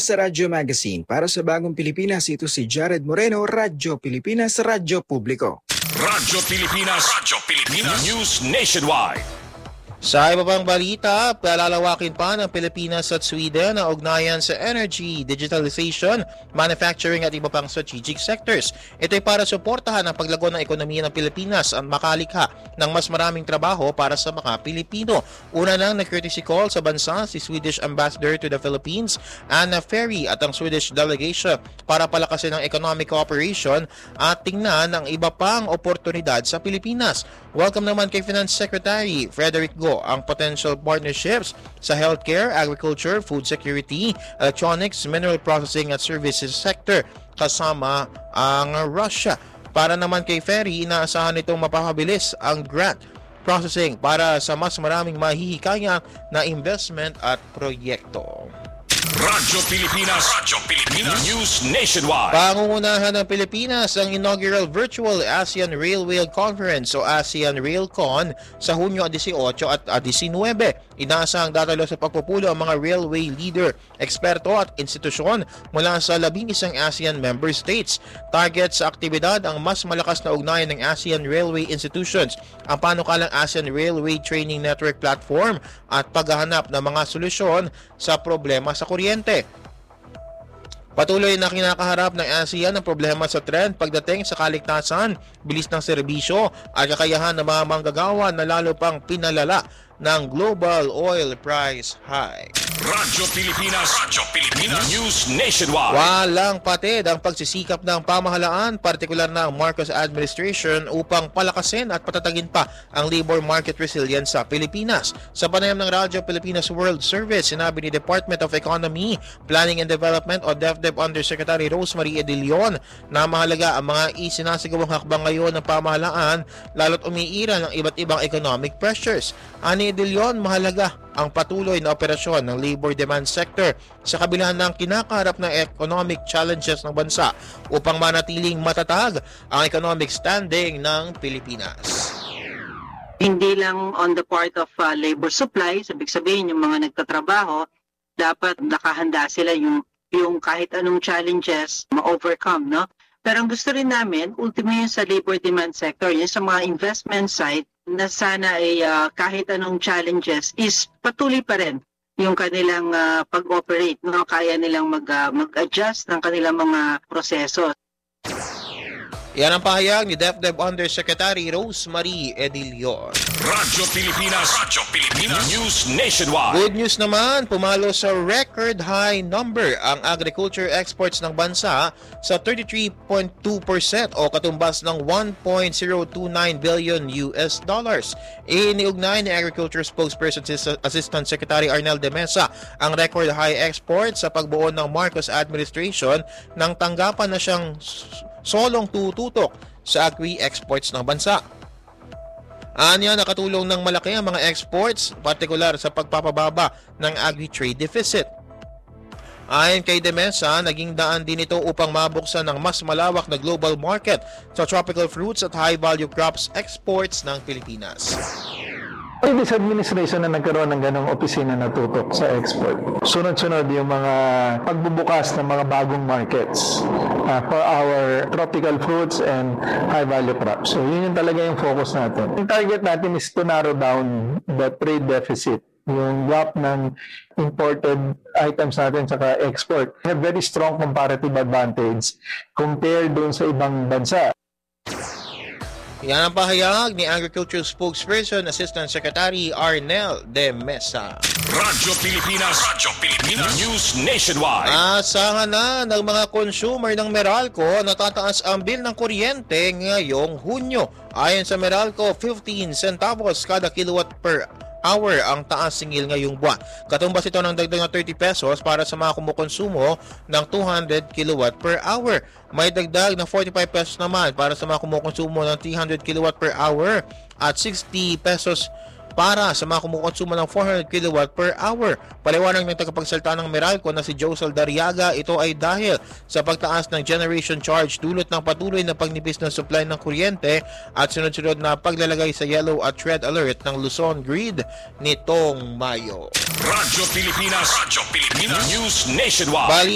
sa Radyo Magazine. Para sa Bagong Pilipinas, ito si Jared Moreno, Radyo Pilipinas, Radyo Publiko. Radyo Pilipinas, News Nationwide. Sa iba pang balita, palalawakin pa ng Pilipinas at Sweden ang ugnayan sa energy, digitalization, manufacturing at iba pang strategic sectors. Ito ay para suportahan ang paglago ng ekonomiya ng Pilipinas at makalikha ng mas maraming trabaho para sa mga Pilipino. Una nang nag-courtesy call sa bansa si Swedish Ambassador to the Philippines, Anna Ferry, at ang Swedish delegation para palakasin ang economic cooperation at tingnan ang iba pang oportunidad sa Pilipinas. Welcome naman kay Finance Secretary Frederick Go ang potential partnerships sa healthcare, agriculture, food security, electronics, mineral processing at services sector kasama ang Russia. Para naman kay Ferry, inaasahan nitong mapapabilis ang grant processing para sa mas maraming mahihikayang na investment at proyekto. Radyo Pilipinas, News Nationwide. Pangungunahan ng Pilipinas ang inaugural Virtual ASEAN Railway Conference o ASEAN RailCon sa Hunyo 18 at 19. Inaasahang dadalo sa pagpupulo ang mga railway leader, eksperto at institusyon mula sa 11 ASEAN member states. Target sa aktibidad ang mas malakas na ugnayan ng ASEAN Railway Institutions, ang panukalang ASEAN Railway Training Network Platform at paghahanap ng mga solusyon sa problema sa kuryente. Patuloy na kinakaharap ng ASEAN ang problema sa trend pagdating sa kaligtasan, bilis ng serbisyo at kakayahan ng mga manggagawa na lalo pang pinalala ng global oil price hike. Radyo Pilipinas, News Nationwide. Walang patid ang pagsisikap ng pamahalaan, partikular na ang Marcos administration upang palakasin at patatagin pa ang labor market resilience sa Pilipinas. Sa panayam ng Radyo Pilipinas World Service, sinabi ni Department of Economy, Planning and Development o DepEd Undersecretary Rosemary Edilion na mahalaga ang mga isinasigawang hakbang ngayon ng pamahalaan lalo't umiira ng iba't ibang economic pressures. Ani Edilion, mahalaga ang patuloy na operasyon ng labor demand sector sa kabila ng kinakaharap ng economic challenges ng bansa upang manatiling matatag ang economic standing ng Pilipinas. Hindi lang on the part of labor supply, ibig sabihin yung mga nagtatrabaho, dapat nakahanda sila yung kahit anong challenges ma-overcome, no? Pero ang gusto rin namin, ultimo yun sa labor demand sector, yun sa mga investment side, na sana ay kahit anong challenges is patuloy pa rin yung kanilang pag-operate, no? Kaya nilang mag-adjust ng kanilang mga proseso. Yan ang pahayag ni DepEd Undersecretary Rosemary Edilion. Radyo Pilipinas, News Nationwide. Good news naman, pumalo sa record high number ang agriculture exports ng bansa sa 33.2% o katumbas ng 1.029 billion US dollars. Iniugnay ni Agriculture Spokesperson Assistant Secretary Arnel de Mesa ang record high exports sa pagbuo ng Marcos administration nang tanggapan na siyang solong tututok sa agri-exports ng bansa. Anya, nakatulong ng malaki ang mga exports, partikular sa pagpapababa ng agri-trade deficit. Ayon kay De Mesa, naging daan din ito upang mabuksan ng mas malawak na global market sa tropical fruits at high-value crops exports ng Pilipinas. Previous administration na nagkaroon ng ganong opisina na tutok sa export. Sunod-sunod yung mga pagbubukas ng mga bagong markets for our tropical fruits and high-value crops. So yun yung talaga yung focus natin. Yung target natin is to narrow down the trade deficit, yung gap ng imported items natin sa export. We have very strong comparative advantage compared dun sa ibang bansa. Yan ang pahayag ni Agriculture Spokesperson Assistant Secretary Arnel de Mesa. Radyo Pilipinas, News Nationwide. Asahan na ng mga consumer ng Meralco na tataas ang bill ng kuryente ngayong Hunyo. Ayon sa Meralco, 15 centavos kada kilowatt per hour ang taas singil ngayong buwan. Katumbas ito ng dagdag na 30 pesos para sa mga kumukonsumo ng 200 kilowatt per hour. May dagdag na 45 pesos naman para sa mga kumukonsumo ng 300 kilowatt per hour at 60 pesos para sa mga kumukonsumo ng 400 kilowatt per hour. Paliwanag ng tagapagsalita ng Meralco na si Josel Dariaga, ito ay dahil sa pagtaas ng generation charge dulot ng patuloy na pagnipis ng supply ng kuryente at sunod-sunod na paglalagay sa yellow at red alert ng Luzon Grid nitong Mayo. Radyo Pilipinas, News Nationwide.